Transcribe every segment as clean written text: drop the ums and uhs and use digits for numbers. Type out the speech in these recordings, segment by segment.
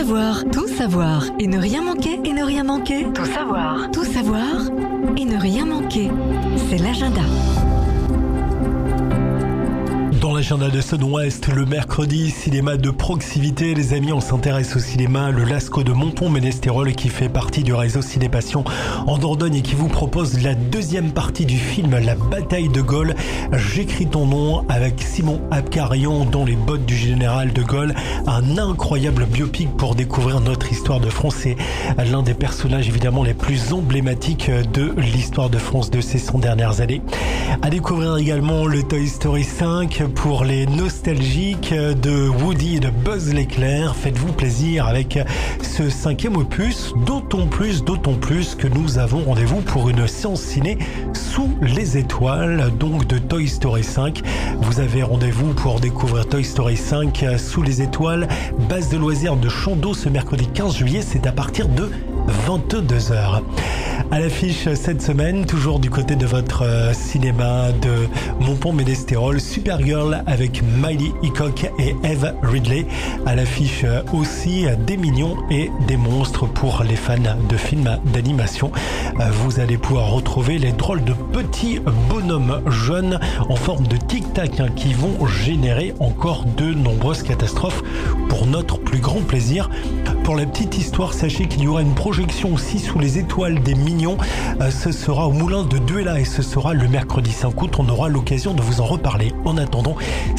savoir et ne rien manquer, et ne rien manquer. Tout savoir et ne rien manquer. C'est l'agenda. Dans l'agenda de Sun West, le mercredi, cinéma de proximité. Les amis, on s'intéresse au cinéma. Le Lascaux de Menton-Ménestérol qui fait partie du réseau Ciné-Passion en Dordogne et qui vous propose la deuxième partie du film La bataille de Gaulle. J'écris ton nom avec Simon Abkarian dans les bottes du général de Gaulle. Un incroyable biopic pour découvrir notre histoire de France. C'est l'un des personnages évidemment les plus emblématiques de l'histoire de France de ces 100 dernières années. À découvrir également le Toy Story 5 pour les nostalgiques de Woody et de Buzz l'éclair. Faites-vous plaisir avec ce 5e opus, d'autant plus que nous avons rendez-vous pour une séance ciné sous les étoiles, donc de Toy Story 5. Vous avez rendez-vous pour découvrir Toy Story 5 sous les étoiles, base de loisirs de Chandos ce mercredi 15 juillet, c'est à partir de 22h. À l'affiche cette semaine, toujours du côté de votre cinéma de Menton-Ménestérol, Supergirl avec Miley Hickok et Eve Ridley. À l'affiche aussi des mignons et des monstres pour les fans de films d'animation. Vous allez pouvoir retrouver les drôles de petits bonhommes jeunes en forme de tic-tac qui vont générer encore de nombreuses catastrophes pour notre plus grand plaisir. Pour la petite histoire, sachez qu'il y aura une projection aussi sous les étoiles des Mignons. Ce sera au Moulin de Duella et ce sera le mercredi 5 août. On aura l'occasion de vous en reparler. En attendant,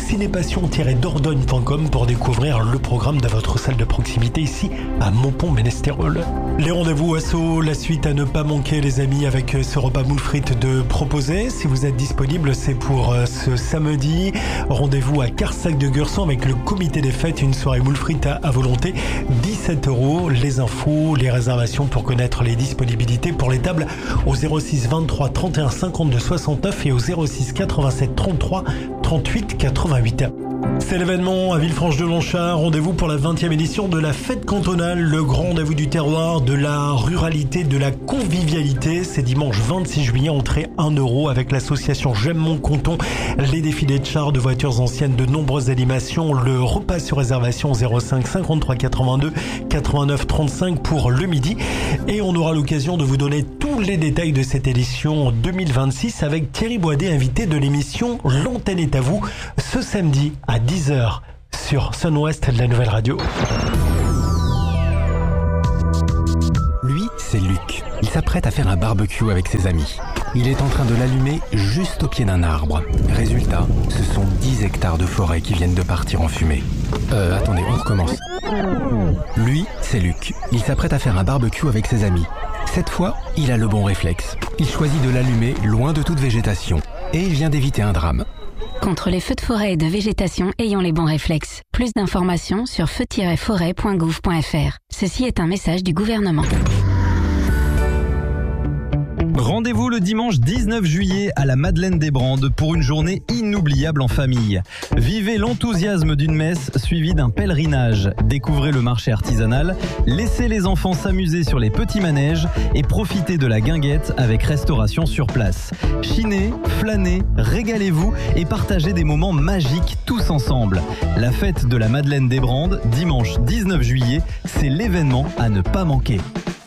cinépassion-dordogne.com pour découvrir le programme de votre salle de proximité ici à Menton-Ménestérol. Les rendez-vous assos, la suite à ne pas manquer les amis avec ce repas moules frites de proposer. Si vous êtes disponible, c'est pour ce samedi. Rendez-vous à Carsac de Gursan avec le comité des fêtes, une soirée moules frites à volonté. 17 €. Les infos, les réservations pour connaître les disponibilités pour les tables au 06 23 31 52 69 et au 06 87 33 38 88. C'est l'événement à Villefranche-de-Longchamp. Rendez-vous pour la 20e édition de la fête cantonale, le grand rendez-vous du terroir, de la ruralité, de la convivialité. C'est dimanche 26 juillet, entrée 1 € avec l'association J'aime mon canton, les défilés de chars, de voitures anciennes, de nombreuses animations, le repas sur réservation 05 53 82 89 35 pour le midi. Et on aura l'occasion de vous donner tous les détails de cette édition 2026 avec Thierry Boidet, invité de l'émission L'antenne est à vous, ce samedi à 10h sur Sun West de la nouvelle radio. Lui, c'est Luc. Il s'apprête à faire un barbecue avec ses amis. Il est en train de l'allumer juste au pied d'un arbre. Résultat, ce sont 10 hectares de forêt qui viennent de partir en fumée. Attendez, on recommence. Lui, c'est Luc. Il s'apprête à faire un barbecue avec ses amis. Cette fois, il a le bon réflexe. Il choisit de l'allumer loin de toute végétation. Et il vient d'éviter un drame. Contre les feux de forêt et de végétation, ayons les bons réflexes. Plus d'informations sur feu-forêt.gouv.fr. Ceci est un message du gouvernement. Rendez-vous le dimanche 19 juillet à la Madeleine des Brandes pour une journée inoubliable en famille. Vivez l'enthousiasme d'une messe suivie d'un pèlerinage. Découvrez le marché artisanal, laissez les enfants s'amuser sur les petits manèges et profitez de la guinguette avec restauration sur place. Chinez, flânez, régalez-vous et partagez des moments magiques tous ensemble. La fête de la Madeleine des Brandes, dimanche 19 juillet, c'est l'événement à ne pas manquer.